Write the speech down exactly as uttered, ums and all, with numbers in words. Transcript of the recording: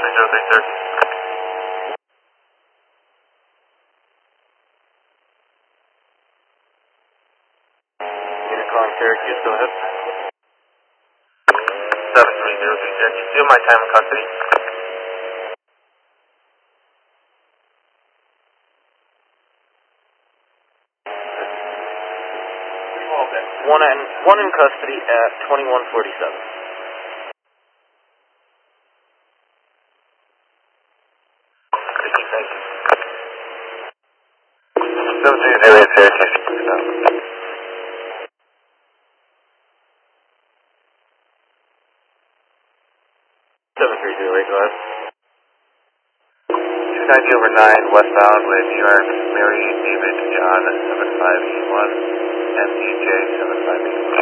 three zero three, sir. Unit calling Syracuse, go ahead. seven three zero three, Syracuse. Do you have my time in custody? One in, one in custody at twenty-one forty-seven. Thank you. seven three zero eight, Syracuse. seven three zero eight, go ahead. two ninety over nine, westbound with New York, Mary David John seven five eight one, M D J seven five eight one.